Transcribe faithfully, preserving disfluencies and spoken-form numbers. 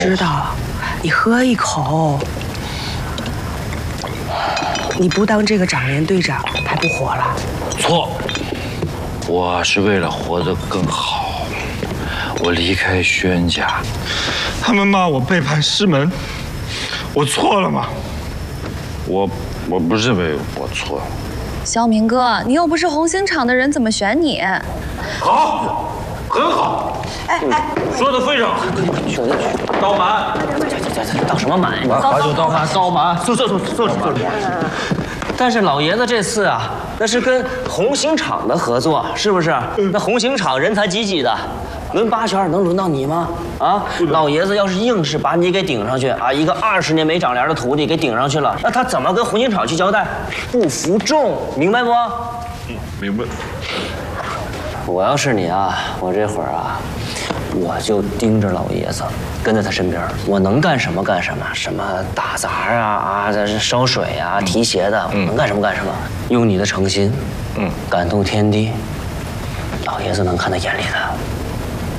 知道，你喝一口。你不当这个长连队长，还不活了？ 错，我是为了活得更好。我离开轩家， 他们骂我背叛师门，我错了吗？ 我我不认为我错了。 肖明哥，你又不是红星厂的人，怎么选你？ 好，很好。哎哎，说的非常好。 兄弟， 高满， 倒什么满？ 把酒倒满，高满。 坐坐坐坐坐坐。但是老爷子这次啊，那是跟红星厂的合作，是不是？那红星厂人才济济的，轮八圈能轮到你吗？啊，老爷子要是硬是把你给顶上去啊，一个二十年没长脸的徒弟给顶上去了，那他怎么跟红星厂去交代？不服众，明白不？ 嗯，明白。 我要是你啊，我这会儿啊，我就盯着老爷子，跟在他身边，我能干什么干什么，什么打杂啊啊，这是烧水啊、提鞋的，我能干什么干什么，用你的诚心，嗯，感动天地，老爷子能看在眼里的。